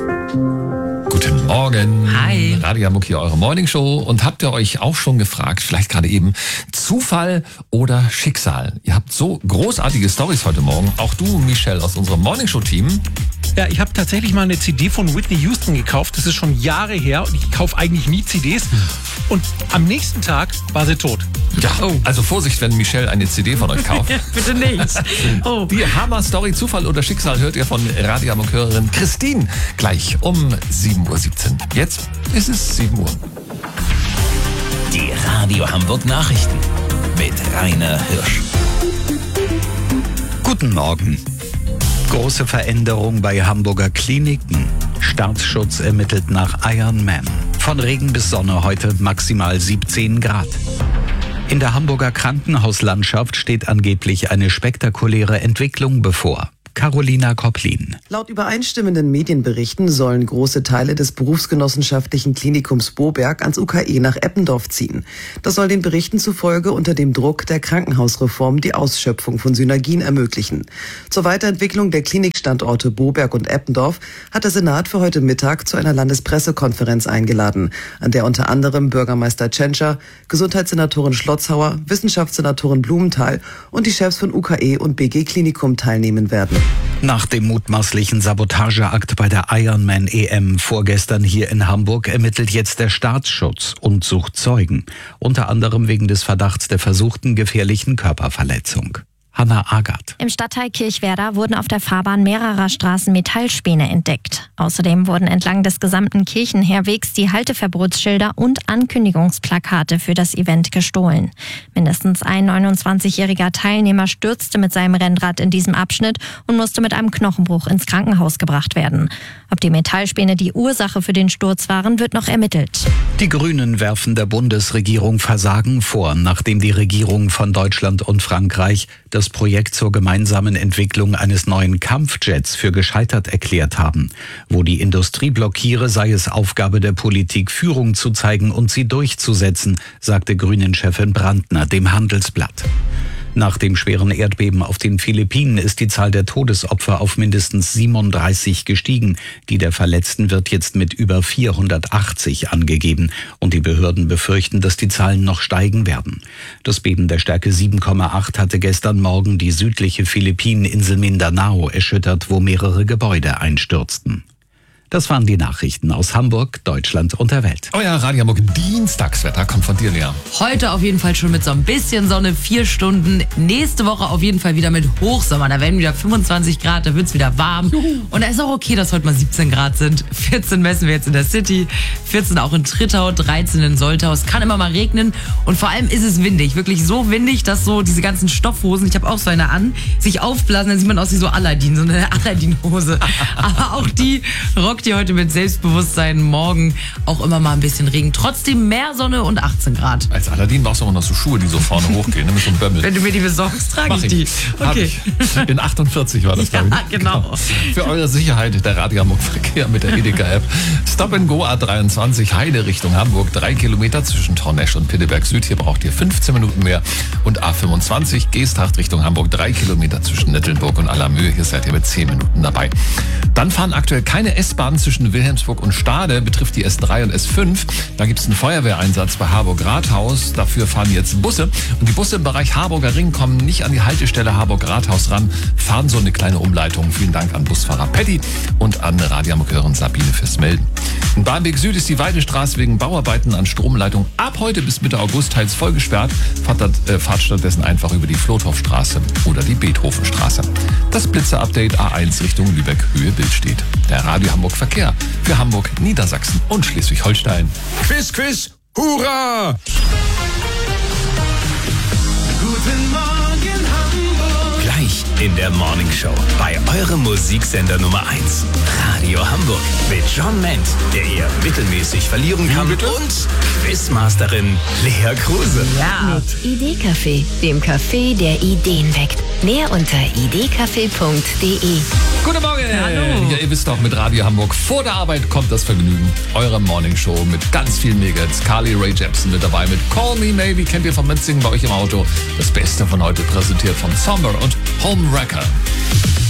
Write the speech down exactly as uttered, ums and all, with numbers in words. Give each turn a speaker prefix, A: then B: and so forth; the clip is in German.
A: Guten Morgen.
B: Hi.
A: Radio Hamburg hier, eure Morningshow. Und habt ihr euch auch schon gefragt, vielleicht gerade eben, Zufall oder Schicksal? Ihr habt so großartige Storys heute Morgen. Auch du, Michelle, aus unserem Morningshow-Team.
B: Ja, ich habe tatsächlich mal eine C D von Whitney Houston gekauft. Das ist schon Jahre her und ich kaufe eigentlich nie C Ds. Und am nächsten Tag war sie tot.
A: Ja, oh. Also Vorsicht, wenn Michelle eine C D von euch kauft.
C: Bitte nicht.
A: Oh. Die Hammer-Story, Zufall oder Schicksal, hört ihr von Radio Hamburg-Hörerin Christine gleich um sieben Uhr siebzehn. Jetzt ist es sieben Uhr.
D: Die Radio Hamburg Nachrichten mit Rainer Hirsch.
E: Guten Morgen. Große Veränderung bei Hamburger Kliniken. Staatsschutz ermittelt nach Iron Man. Von Regen bis Sonne heute maximal siebzehn Grad. In der Hamburger Krankenhauslandschaft steht angeblich eine spektakuläre Entwicklung bevor. Carolina Kopplin.
F: Laut übereinstimmenden Medienberichten sollen große Teile des berufsgenossenschaftlichen Klinikums Boberg ans U K E nach Eppendorf ziehen. Das soll den Berichten zufolge unter dem Druck der Krankenhausreform die Ausschöpfung von Synergien ermöglichen. Zur Weiterentwicklung der Klinikstandorte Boberg und Eppendorf hat der Senat für heute Mittag zu einer Landespressekonferenz eingeladen, an der unter anderem Bürgermeister Tschentscher, Gesundheitssenatorin Schlotzhauer, Wissenschaftssenatorin Blumenthal und die Chefs von U K E und B G Klinikum teilnehmen werden.
E: Nach dem mutmaßlichen Sabotageakt bei der Ironman E M vorgestern hier in Hamburg ermittelt jetzt der Staatsschutz und sucht Zeugen, unter anderem wegen des Verdachts der versuchten gefährlichen Körperverletzung. Hanna Agard.
G: Im Stadtteil Kirchwerder wurden auf der Fahrbahn mehrerer Straßen Metallspäne entdeckt. Außerdem wurden entlang des gesamten Kirchenherwegs die Halteverbotsschilder und Ankündigungsplakate für das Event gestohlen. Mindestens ein neunundzwanzigjähriger Teilnehmer stürzte mit seinem Rennrad in diesem Abschnitt und musste mit einem Knochenbruch ins Krankenhaus gebracht werden. Ob die Metallspäne die Ursache für den Sturz waren, wird noch ermittelt.
E: Die Grünen werfen der Bundesregierung Versagen vor, nachdem die Regierung von Deutschland und Frankreich das Projekt zur gemeinsamen Entwicklung eines neuen Kampfjets für gescheitert erklärt haben. Wo die Industrie blockiere, sei es Aufgabe der Politik, Führung zu zeigen und sie durchzusetzen, sagte Grünen-Chefin Brandner dem Handelsblatt. Nach dem schweren Erdbeben auf den Philippinen ist die Zahl der Todesopfer auf mindestens siebenunddreißig gestiegen. Die der Verletzten wird jetzt mit über vierhundertachtzig angegeben. Und die Behörden befürchten, dass die Zahlen noch steigen werden. Das Beben der Stärke sieben Komma acht hatte gestern Morgen die südliche Philippineninsel Mindanao erschüttert, wo mehrere Gebäude einstürzten. Das waren die Nachrichten aus Hamburg, Deutschland und der Welt.
A: Euer Radio Hamburg Dienstagswetter kommt von dir, Lea.
C: Heute auf jeden Fall schon mit so ein bisschen Sonne, vier Stunden. Nächste Woche auf jeden Fall wieder mit Hochsommer. Da werden wieder fünfundzwanzig Grad, da wird es wieder warm. Juhu. Und da ist auch okay, dass heute mal siebzehn Grad sind. vierzehn messen wir jetzt in der City, vierzehn auch in Trittau, dreizehn in Soltau. Es kann immer mal regnen und vor allem ist es windig. Wirklich so windig, dass so diese ganzen Stoffhosen, ich habe auch so eine an, sich aufblasen. Dann sieht man aus wie so Aladdin, so eine Aladdin-Hose. Aber auch die rockt ihr heute mit Selbstbewusstsein. Morgen auch immer mal ein bisschen Regen. Trotzdem mehr Sonne und achtzehn Grad.
A: Als Aladdin brauchst du auch noch so Schuhe, die so vorne hochgehen, ne, mit so einem Bömmel.
C: Wenn du mir die besorgst, trage ich die. Okay.
A: Ich. In achtundvierzig war das,
C: ja,
A: glaube ich.
C: genau.
A: Für eure Sicherheit der Radio Hamburg Verkehr mit der Edeka-App. Stop and Go A dreiundzwanzig Heide Richtung Hamburg. Drei Kilometer zwischen Tornesch und Pinneberg Süd. Hier braucht ihr fünfzehn Minuten mehr. Und A fünfundzwanzig Geesthacht Richtung Hamburg. Drei Kilometer zwischen Nettelnburg und Allermöhe. Hier seid ihr mit zehn Minuten dabei. Dann fahren aktuell keine S-Bahnen zwischen Wilhelmsburg und Stade, betrifft die S drei und S fünf. Da gibt es einen Feuerwehreinsatz bei Harburg-Rathaus. Dafür fahren jetzt Busse. Und die Busse im Bereich Harburger Ring kommen nicht an die Haltestelle Harburg-Rathaus ran, fahren so eine kleine Umleitung. Vielen Dank an Busfahrer Patty und an Radio Hamburg-Hörerin Sabine fürs Melden. In Barmbek Süd ist die Weidestraße wegen Bauarbeiten an Stromleitung ab heute bis Mitte August teils voll gesperrt. Fahrt, äh, fahrt stattdessen einfach über die Flothofstraße oder die Beethovenstraße. Das Blitzer-Update A eins Richtung Lübeck Höhe Bild steht. Der Radio Hamburg Verkehr für Hamburg, Niedersachsen und Schleswig-Holstein.
H: Quiz, Quiz, hurra! Guten Morgen, Hamburg!
D: Gleich in der Morningshow bei eurem Musiksender Nummer eins. Radio Hamburg mit John Ment, der ihr mittelmäßig verlieren kann, und Quizmasterin Lea Kruse.
C: Ja.
I: Mit Idee-Café, dem Café, der Ideen weckt. Mehr unter idcafé punkt de.
A: Guten Morgen!
C: Hallo.
A: Ja, ihr wisst doch, mit Radio Hamburg vor der Arbeit kommt das Vergnügen. Eure Morningshow mit ganz vielen Megats. Carly Rae Jepsen mit dabei mit Call Me Maybe. Kennt ihr vom Mitsingen bei euch im Auto? Das Beste von heute präsentiert von Somber und Homewrecker.